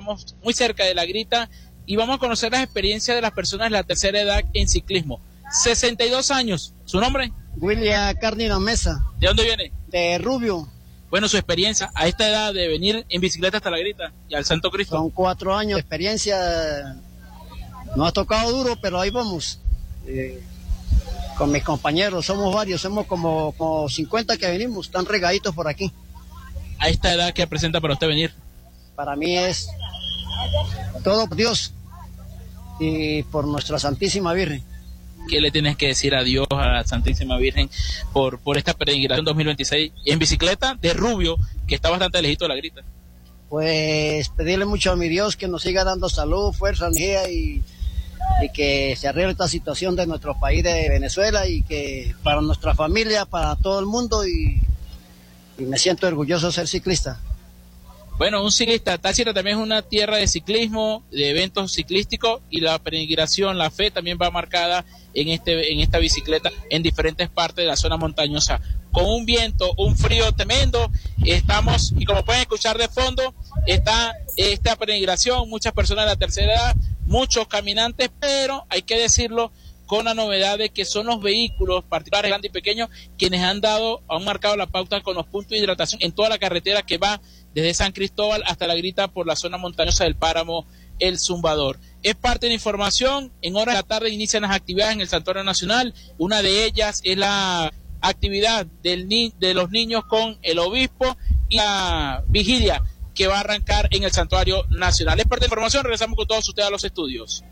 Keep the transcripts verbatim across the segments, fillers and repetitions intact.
estamos muy cerca de La Grita y vamos a conocer las experiencias de las personas de la tercera edad en ciclismo. sesenta y dos años, ¿su nombre? William Cárdenas Mesa. ¿De dónde viene? De Rubio. Bueno, su experiencia a esta edad de venir en bicicleta hasta La Grita y al Santo Cristo. Son cuatro años de experiencia, nos ha tocado duro, pero ahí vamos. Eh, con mis compañeros, somos varios, somos como, como cincuenta que venimos, están regaditos por aquí. ¿A esta edad qué presenta para usted venir? Para mí es todo por Dios y por nuestra Santísima Virgen. ¿Qué le tienes que decir a Dios, a la Santísima Virgen, por, por esta peregrinación dos mil veintiséis en bicicleta de Rubio, que está bastante lejito de La Grita? Pues pedirle mucho a mi Dios que nos siga dando salud, fuerza, energía y, y que se arregle esta situación de nuestro país de Venezuela y que para nuestra familia, para todo el mundo y, y me siento orgulloso de ser ciclista. Bueno, un ciclista, Táchira también es una tierra de ciclismo, de eventos ciclísticos y la peregrinación, la fe también va marcada en este en esta bicicleta en diferentes partes de la zona montañosa. Con un viento, un frío tremendo, estamos, y como pueden escuchar de fondo, está esta peregrinación, muchas personas de la tercera edad, muchos caminantes, pero hay que decirlo con la novedad de que son los vehículos particulares grandes y pequeños quienes han dado, han marcado la pauta con los puntos de hidratación en toda la carretera que va desde San Cristóbal hasta La Grita por la zona montañosa del páramo El Zumbador. Es parte de la información. En horas de la tarde inician las actividades en el Santuario Nacional. Una de ellas es la actividad del ni de los niños con el obispo y la vigilia que va a arrancar en el Santuario Nacional. Es parte de la información. Regresamos con todos ustedes a los estudios.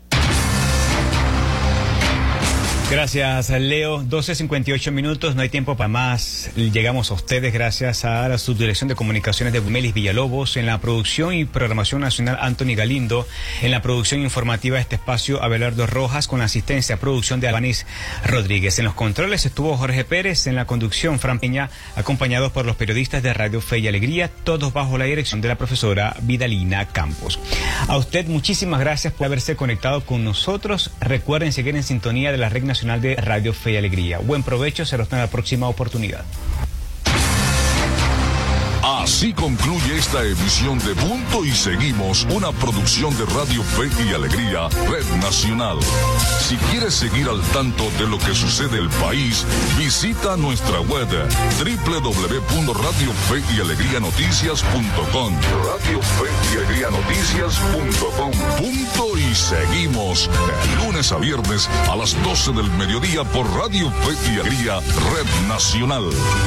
Gracias, Leo. doce cincuenta y ocho minutos, no hay tiempo para más. Llegamos a ustedes gracias a la Subdirección de Comunicaciones de Melis Villalobos, en la producción y programación nacional Anthony Galindo, en la producción informativa de este espacio Abelardo Rojas, con la asistencia a producción de Albanis Rodríguez. En los controles estuvo Jorge Pérez, en la conducción Fran Peña, acompañados por los periodistas de Radio Fe y Alegría, todos bajo la dirección de la profesora Vidalina Campos. A usted muchísimas gracias por haberse conectado con nosotros. Recuerden seguir en sintonía de la Red Nacional de Radio Fe y Alegría. Buen provecho, será hasta la próxima oportunidad. Así concluye esta emisión de Punto y Seguimos, una producción de Radio Fe y Alegría, Red Nacional. Si quieres seguir al tanto de lo que sucede en el país, visita nuestra web doble u doble u doble u punto radio fe y alegría noticias punto com. Radio Fe y Alegría Noticias punto com. Punto y Seguimos, de lunes a viernes a las doce del mediodía por Radio Fe y Alegría, Red Nacional.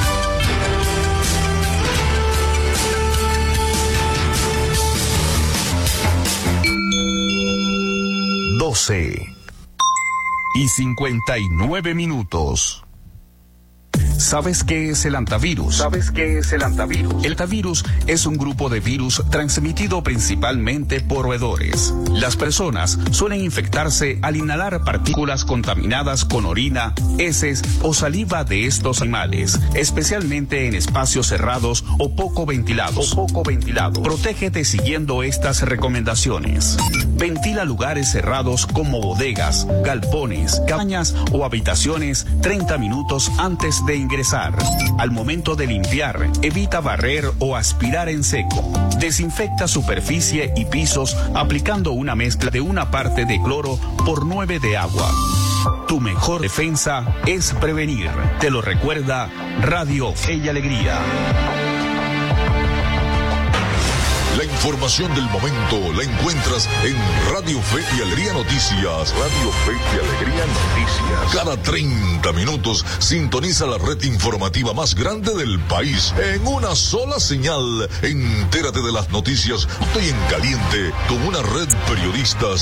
doce y cincuenta y nueve minutos. ¿Sabes qué es el antivirus? ¿Sabes qué es el antivirus? El antivirus es un grupo de virus transmitido principalmente por roedores. Las personas suelen infectarse al inhalar partículas contaminadas con orina, heces o saliva de estos animales, especialmente en espacios cerrados o poco ventilados. O poco ventilados. Protégete siguiendo estas recomendaciones. Ventila lugares cerrados como bodegas, galpones, cabañas o habitaciones treinta minutos antes de ingresar. Al momento de limpiar, evita barrer o aspirar en seco. Desinfecta superficie y pisos aplicando una mezcla de una parte de cloro por nueve de agua. Tu mejor defensa es prevenir. Te lo recuerda Radio Fe y Alegría. La información del momento la encuentras en Radio Fe y Alegría Noticias. Radio Fe y Alegría Noticias. Cada treinta minutos sintoniza la red informativa más grande del país en una sola señal. Entérate de las noticias, estoy en caliente con una red de periodistas